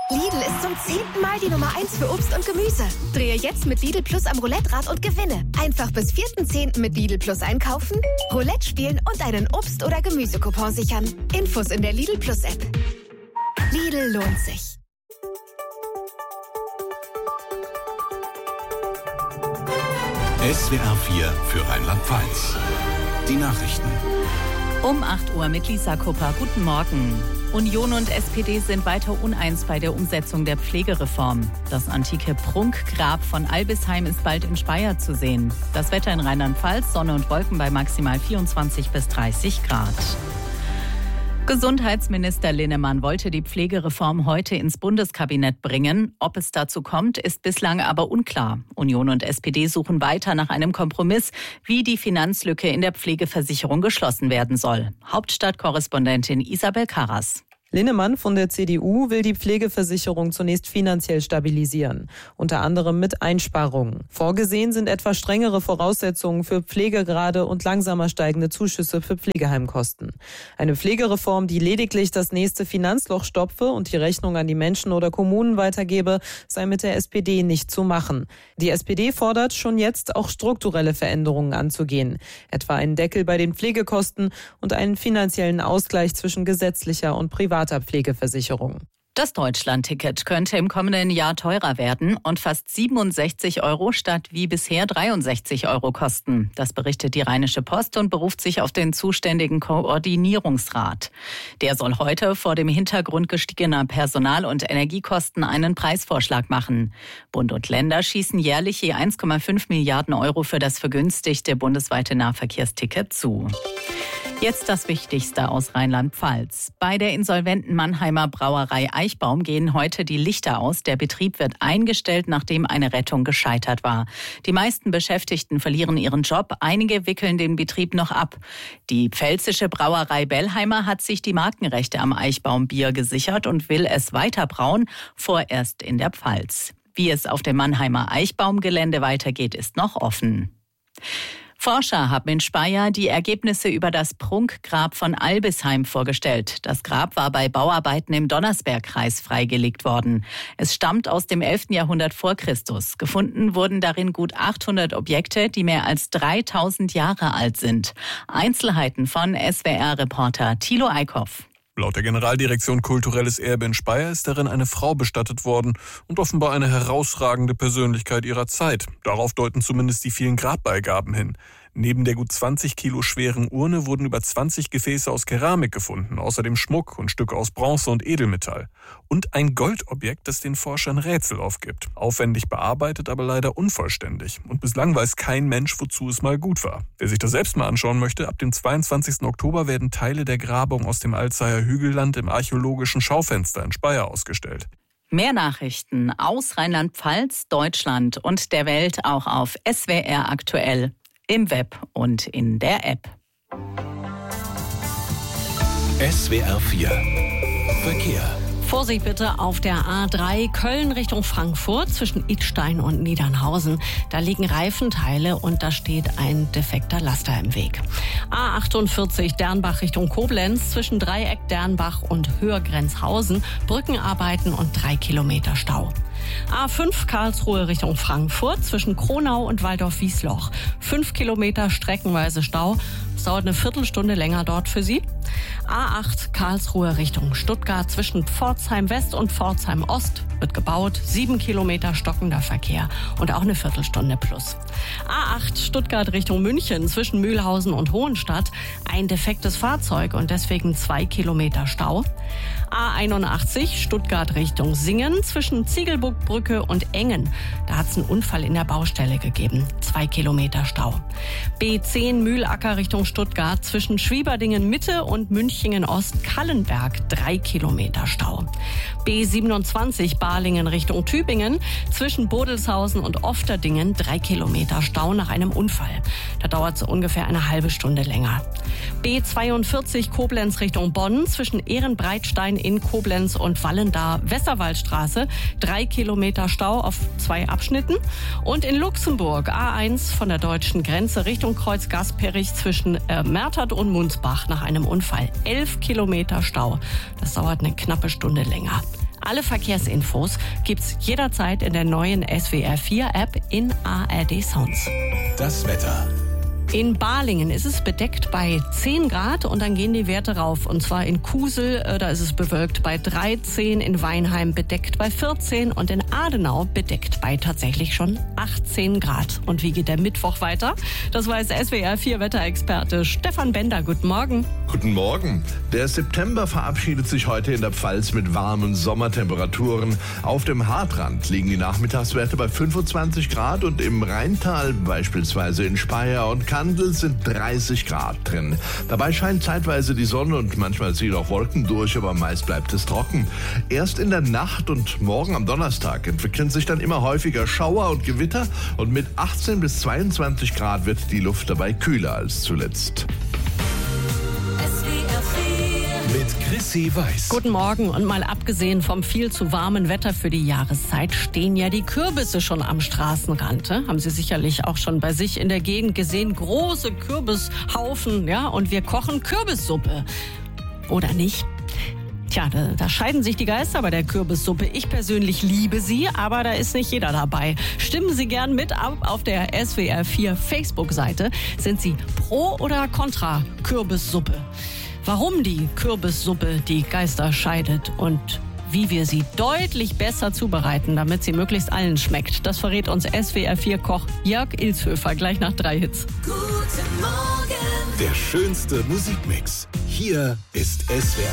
Lidl ist zum 10. Mal die Nummer 1 für Obst und Gemüse. Drehe jetzt mit Lidl Plus am Roulette-Rad und gewinne. Einfach bis 4.10. mit Lidl Plus einkaufen, Roulette spielen und einen Obst- oder Gemüsecoupon sichern. Infos in der Lidl Plus App. Lidl lohnt sich. SWR 4 für Rheinland-Pfalz. Die Nachrichten. Um 8 Uhr mit Lisa Kupper. Guten Morgen. Union und SPD sind weiter uneins bei der Umsetzung der Pflegereform. Das antike Prunkgrab von Albisheim ist bald in Speyer zu sehen. Das Wetter in Rheinland-Pfalz, Sonne und Wolken bei maximal 24 bis 30 Grad. Gesundheitsminister Linnemann wollte die Pflegereform heute ins Bundeskabinett bringen. Ob es dazu kommt, ist bislang aber unklar. Union und SPD suchen weiter nach einem Kompromiss, wie die Finanzlücke in der Pflegeversicherung geschlossen werden soll. Hauptstadtkorrespondentin Isabel Karras. Linnemann von der CDU will die Pflegeversicherung zunächst finanziell stabilisieren, unter anderem mit Einsparungen. Vorgesehen sind etwa strengere Voraussetzungen für Pflegegrade und langsamer steigende Zuschüsse für Pflegeheimkosten. Eine Pflegereform, die lediglich das nächste Finanzloch stopfe und die Rechnung an die Menschen oder Kommunen weitergebe, sei mit der SPD nicht zu machen. Die SPD fordert schon jetzt auch strukturelle Veränderungen anzugehen, etwa einen Deckel bei den Pflegekosten und einen finanziellen Ausgleich zwischen gesetzlicher und privater Pflegeversicherung. Das Deutschland-Ticket könnte im kommenden Jahr teurer werden und fast 67 € statt wie bisher 63 € kosten. Das berichtet die Rheinische Post und beruft sich auf den zuständigen Koordinierungsrat. Der soll heute vor dem Hintergrund gestiegener Personal- und Energiekosten einen Preisvorschlag machen. Bund und Länder schießen jährlich je 1,5 Milliarden € für das vergünstigte bundesweite Nahverkehrsticket zu. Jetzt das Wichtigste aus Rheinland-Pfalz. Bei der insolventen Mannheimer Brauerei Eichbaum gehen heute die Lichter aus. Der Betrieb wird eingestellt, nachdem eine Rettung gescheitert war. Die meisten Beschäftigten verlieren ihren Job. Einige wickeln den Betrieb noch ab. Die pfälzische Brauerei Bellheimer hat sich die Markenrechte am Eichbaum-Bier gesichert und will es weiter brauen, vorerst in der Pfalz. Wie es auf dem Mannheimer Eichbaum-Gelände weitergeht, ist noch offen. Forscher haben in Speyer die Ergebnisse über das Prunkgrab von Albisheim vorgestellt. Das Grab war bei Bauarbeiten im Donnersbergkreis freigelegt worden. Es stammt aus dem 11. Jahrhundert vor Christus. Gefunden wurden darin gut 800 Objekte, die mehr als 3000 Jahre alt sind. Einzelheiten von SWR-Reporter Thilo Eickhoff. Laut der Generaldirektion Kulturelles Erbe in Speyer ist darin eine Frau bestattet worden und offenbar eine herausragende Persönlichkeit ihrer Zeit. Darauf deuten zumindest die vielen Grabbeigaben hin. Neben der gut 20 Kilo schweren Urne wurden über 20 Gefäße aus Keramik gefunden, außerdem Schmuck und Stücke aus Bronze und Edelmetall. Und ein Goldobjekt, das den Forschern Rätsel aufgibt. Aufwendig bearbeitet, aber leider unvollständig. Und bislang weiß kein Mensch, wozu es mal gut war. Wer sich das selbst mal anschauen möchte, ab dem 22. Oktober werden Teile der Grabung aus dem Alzeyer Hügelland im archäologischen Schaufenster in Speyer ausgestellt. Mehr Nachrichten aus Rheinland-Pfalz, Deutschland und der Welt auch auf SWR aktuell. Im Web und in der App. SWR 4 Verkehr. Vorsicht bitte auf der A3 Köln Richtung Frankfurt zwischen Idstein und Niedernhausen. Da liegen Reifenteile und da steht ein defekter Laster im Weg. A48 Dernbach Richtung Koblenz zwischen Dreieck Dernbach und Höhergrenzhausen. Brückenarbeiten und 3 Kilometer Stau. A5 Karlsruhe Richtung Frankfurt zwischen Kronau und Waldorf-Wiesloch. 5 Kilometer streckenweise Stau. Es dauert eine Viertelstunde länger dort für Sie. A8 Karlsruhe Richtung Stuttgart zwischen Pforzheim West und Pforzheim Ost wird gebaut. 7 Kilometer stockender Verkehr und auch eine Viertelstunde plus. A8 Stuttgart Richtung München zwischen Mühlhausen und Hohenstadt. Ein defektes Fahrzeug und deswegen 2 Kilometer Stau. A81 Stuttgart Richtung Singen zwischen Ziegelburgbrücke und Engen. Da hat es einen Unfall in der Baustelle gegeben. 2 Kilometer Stau. B10 Mühlacker Richtung Stuttgart zwischen Schwieberdingen Mitte und Münchingen Ost Kallenberg. 3 Kilometer Stau. B27 Balingen Richtung Tübingen zwischen Bodelshausen und Ofterdingen. 3 Kilometer Stau nach einem Unfall. Da dauert es ungefähr eine halbe Stunde länger. B42 Koblenz Richtung Bonn zwischen Ehrenbreitstein in Koblenz und Wallendar-Westerwaldstraße. 3 Kilometer Stau auf 2 Abschnitten. Und in Luxemburg A1 von der deutschen Grenze Richtung Kreuz Gasperich zwischen Mertert und Munsbach nach einem Unfall. 11 Kilometer Stau. Das dauert eine knappe Stunde länger. Alle Verkehrsinfos gibt's jederzeit in der neuen SWR4-App in ARD Sounds. Das Wetter. In Balingen ist es bedeckt bei 10 Grad und dann gehen die Werte rauf. Und zwar in Kusel, da ist es bewölkt bei 13, in Weinheim bedeckt bei 14 und in Adenau bedeckt bei tatsächlich schon 18 Grad. Und wie geht der Mittwoch weiter? Das weiß SWR4-Wetterexperte Stefan Bender. Guten Morgen. Guten Morgen. Der September verabschiedet sich heute in der Pfalz mit warmen Sommertemperaturen. Auf dem Haardrand liegen die Nachmittagswerte bei 25 Grad und im Rheintal, beispielsweise in Speyer und Kandel, sind 30 Grad drin. Dabei scheint zeitweise die Sonne und manchmal ziehen auch Wolken durch, aber meist bleibt es trocken. Erst in der Nacht und morgen am Donnerstag entwickeln sich dann immer häufiger Schauer und Gewitter und mit 18 bis 22 Grad wird die Luft dabei kühler als zuletzt. Mit Chrissy Weiß. Guten Morgen. Und mal abgesehen vom viel zu warmen Wetter für die Jahreszeit stehen ja die Kürbisse schon am Straßenrand. Haben Sie sicherlich auch schon bei sich in der Gegend gesehen. Große Kürbishaufen, ja, und wir kochen Kürbissuppe. Oder nicht? Tja, da scheiden sich die Geister bei der Kürbissuppe. Ich persönlich liebe sie, aber da ist nicht jeder dabei. Stimmen Sie gern mit ab auf der SWR4 Facebook-Seite. Sind Sie pro oder contra Kürbissuppe? Warum die Kürbissuppe die Geister scheidet und wie wir sie deutlich besser zubereiten, damit sie möglichst allen schmeckt, das verrät uns SWR4-Koch Jörg Ilshöfer gleich nach 3 Hits. Der schönste Musikmix. Hier ist SWR